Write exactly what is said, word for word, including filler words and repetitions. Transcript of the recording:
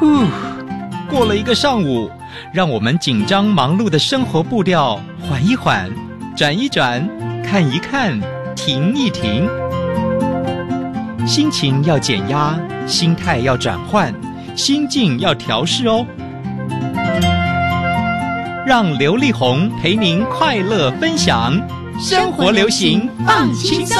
呼，过了一个上午，让我们紧张忙碌的生活步调缓一缓，转一转，看一看，停一停。心情要减压，心态要转换，心境要调试哦。让刘力宏陪您快乐分享，生活流行放轻松。